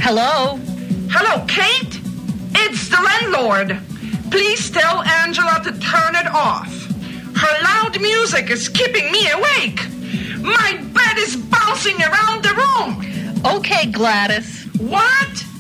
Hello? Hello, Kate? It's the landlord. Please tell Angela to turn it off. Her loud music is keeping me awake. My bed is bouncing around the room. Okay, Gladys. What?